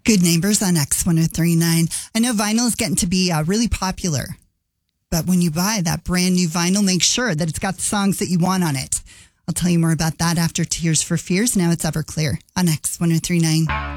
Good Neighbors on X1039. I know vinyl is getting to be really popular, but when you buy that brand new vinyl, make sure that it's got the songs that you want on it. I'll tell you more about that after Tears for Fears. Now it's Everclear on X1039.